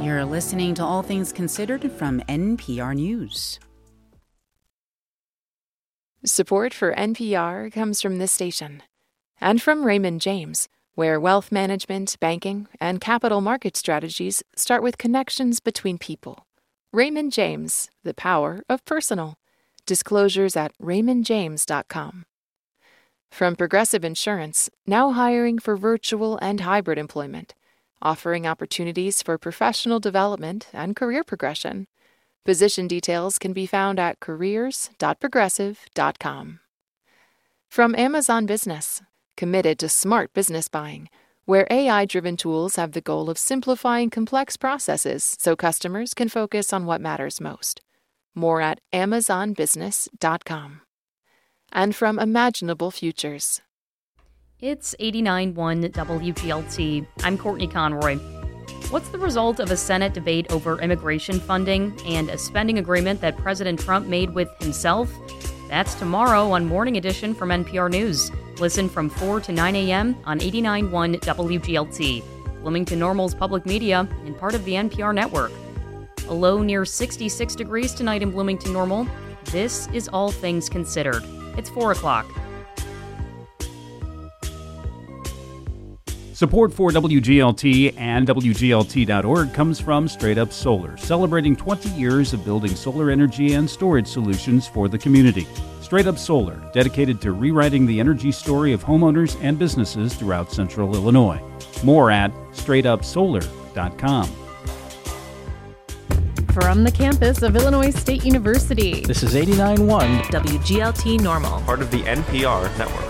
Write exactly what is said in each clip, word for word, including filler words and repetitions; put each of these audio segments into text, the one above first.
You're listening to All Things Considered from N P R News. Support for N P R comes from this station and from Raymond James, where wealth management, banking, and capital market strategies start with connections between people. Raymond James, the power of personal. Disclosures at raymond james dot com. From Progressive Insurance, now hiring for virtual and hybrid employment, offering opportunities for professional development and career progression. Position details can be found at careers dot progressive dot com. From Amazon Business, committed to smart business buying, where A I-driven tools have the goal of simplifying complex processes so customers can focus on what matters most. More at amazon business dot com. And from Imaginable Futures. It's eighty-nine point one W G L T. I'm Courtney Conroy. What's the result of a Senate debate over immigration funding and a spending agreement that President Trump made with himself? That's tomorrow on Morning Edition from N P R News. Listen from four to nine a.m. on eighty-nine point one W G L T, Bloomington Normal's public media and part of the N P R network. A low near sixty-six degrees tonight in Bloomington Normal. This is All Things Considered. It's four o'clock. Support for W G L T and W G L T dot org comes from Straight Up Solar, celebrating twenty years of building solar energy and storage solutions for the community. Straight Up Solar, dedicated to rewriting the energy story of homeowners and businesses throughout Central Illinois. More at straight up solar dot com. From the campus of Illinois State University, this is eighty-nine point one W G L T Normal, part of the N P R network.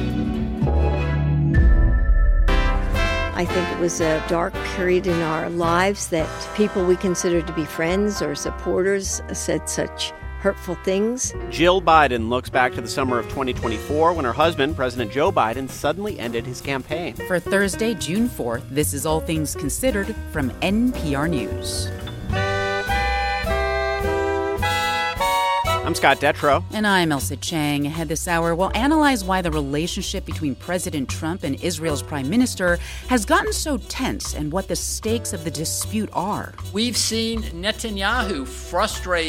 I think it was a dark period in our lives that people we considered to be friends or supporters said such hurtful things. Jill Biden looks back to the summer of twenty twenty-four when her husband, President Joe Biden, suddenly ended his campaign. For Thursday, June fourth, this is All Things Considered from N P R News. I'm Scott Detrow. And I'm Elsa Chang. Ahead this hour, we'll analyze why the relationship between President Trump and Israel's prime minister has gotten so tense and what the stakes of the dispute are. We've seen Netanyahu frustrate